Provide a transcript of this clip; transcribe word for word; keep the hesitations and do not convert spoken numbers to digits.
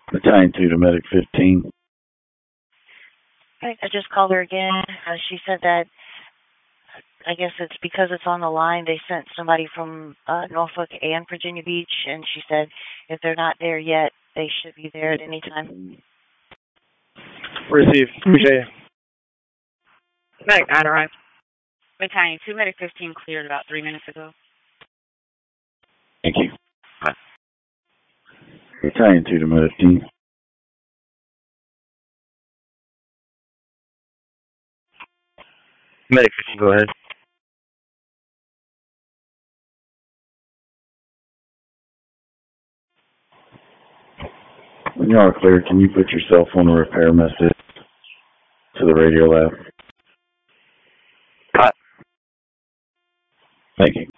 Battalion two to Medic fifteen. I just called her again. Uh, she said that I guess it's because it's on the line. They sent somebody from uh, Norfolk and Virginia Beach, and she said if they're not there yet, they should be there at any time. Received. Appreciate it. Medic nine arrived. Battalion two, Medic fifteen cleared about three minutes ago. Thank you. Battalion two to Medic fifteen. Medic fifteen, go ahead. When you are clear, can you put yourself on a repair message to the radio lab? Cut. Thank you.